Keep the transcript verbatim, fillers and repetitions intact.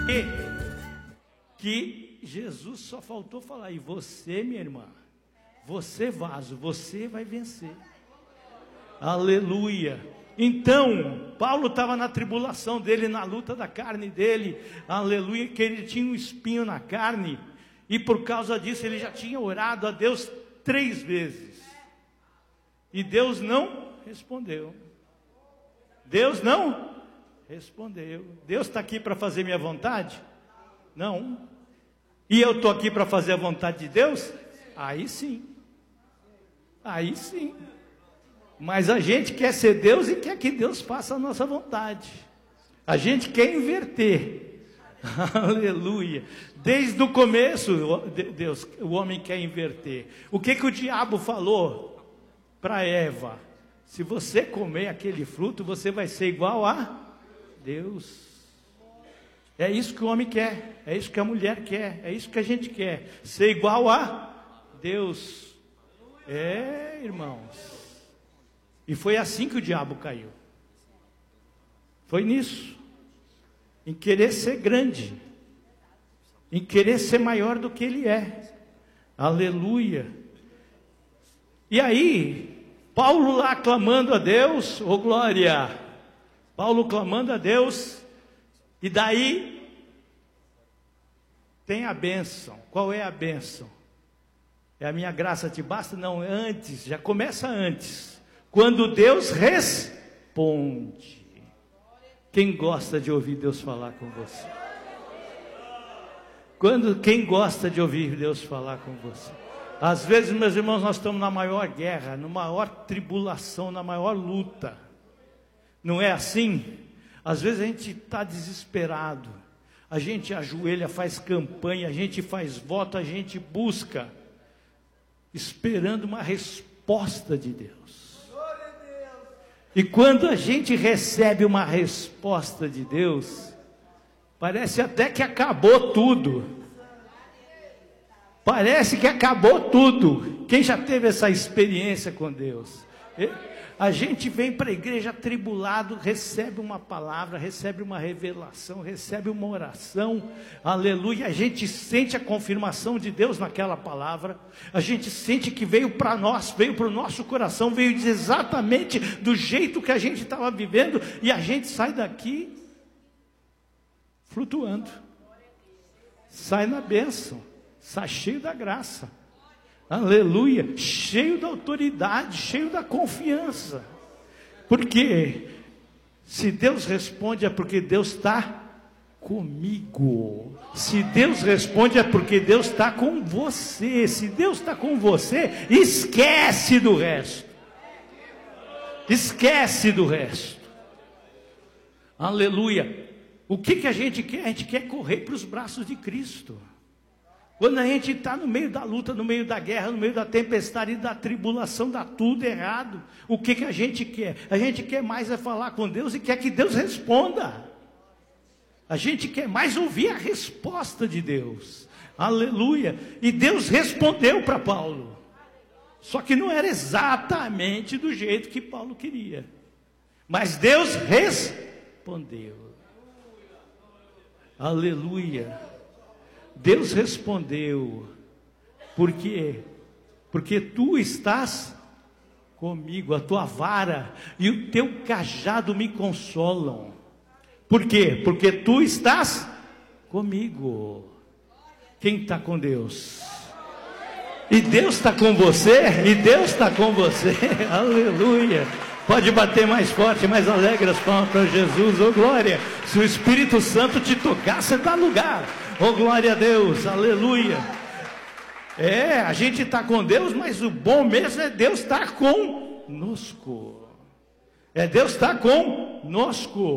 que, que Jesus só faltou falar, e você, minha irmã, você vaso, você vai vencer. Aleluia. Então, Paulo estava na tribulação dele, na luta da carne dele, aleluia, que ele tinha um espinho na carne, e por causa disso ele já tinha orado a Deus três vezes, e Deus não respondeu. Deus não respondeu. Deus está aqui para fazer minha vontade? Não. E eu estou aqui para fazer a vontade de Deus? Aí sim. Aí sim. Mas a gente quer ser Deus e quer que Deus faça a nossa vontade. A gente quer inverter. Aleluia. Desde o começo, Deus, o homem quer inverter. O que que o diabo falou para Eva? Se você comer aquele fruto, você vai ser igual a Deus. É isso que o homem quer, é isso que a mulher quer, é isso que a gente quer, ser igual a Deus. É, irmãos. E foi assim que o diabo caiu. Foi nisso. Em querer ser grande. Em querer ser maior do que ele é. Aleluia. E aí, Paulo lá clamando a Deus, ô glória. Paulo clamando a Deus. E daí, tem a bênção. Qual é a bênção? É a minha graça te basta? Não, antes, já começa antes. Quando Deus responde. Quem gosta de ouvir Deus falar com você? Quando, quem gosta de ouvir Deus falar com você? Às vezes, meus irmãos, nós estamos na maior guerra, na maior tribulação, na maior luta. Não é assim? Às vezes a gente está desesperado. A gente ajoelha, faz campanha, a gente faz voto, a gente busca, esperando uma resposta de Deus. E quando a gente recebe uma resposta de Deus, parece até que acabou tudo. Parece que acabou tudo. Quem já teve essa experiência com Deus? A gente vem para a igreja atribulado, recebe uma palavra, recebe uma revelação, recebe uma oração, aleluia, a gente sente a confirmação de Deus naquela palavra, a gente sente que veio para nós, veio para o nosso coração, veio exatamente do jeito que a gente estava vivendo, e a gente sai daqui flutuando, sai na bênção, sai cheio da graça. Aleluia, cheio da autoridade, cheio da confiança. Porque se Deus responde é porque Deus está comigo. Se Deus responde é porque Deus está com você. Se Deus está com você, esquece do resto. Esquece do resto. Aleluia. O que que a gente quer? A gente quer correr para os braços de Cristo. Quando a gente está no meio da luta, no meio da guerra, no meio da tempestade, da tribulação, dá tudo errado. O que que a gente quer? A gente quer mais é falar com Deus e quer que Deus responda. A gente quer mais ouvir a resposta de Deus. Aleluia. E Deus respondeu para Paulo. Só que não era exatamente do jeito que Paulo queria. Mas Deus respondeu. Aleluia. Deus respondeu, por quê? Porque tu estás comigo, a tua vara e o teu cajado me consolam. Por quê? Porque tu estás comigo. Quem está com Deus? E Deus está com você, e Deus está com você, aleluia. Pode bater mais forte, mais alegre as palmas para Jesus, ô glória. Se o Espírito Santo te tocar, você dá lugar. Oh, glória a Deus, aleluia. É, a gente está com Deus, mas o bom mesmo é Deus estar conosco. É Deus estar conosco.